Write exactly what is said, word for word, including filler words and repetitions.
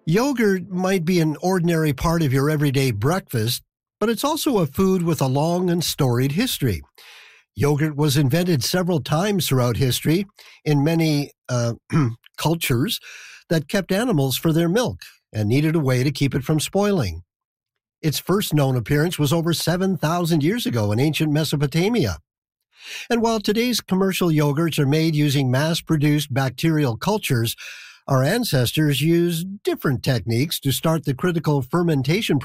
Yogurt might be an ordinary part of your everyday breakfast, but it's also a food with a long and storied history. Yogurt was invented several times throughout history in many uh, cultures that kept animals for their milk and needed a way to keep it from spoiling. Its first known appearance was over seven thousand years ago in ancient Mesopotamia. And while today's commercial yogurts are made using mass-produced bacterial cultures, our ancestors used different techniques to start the critical fermentation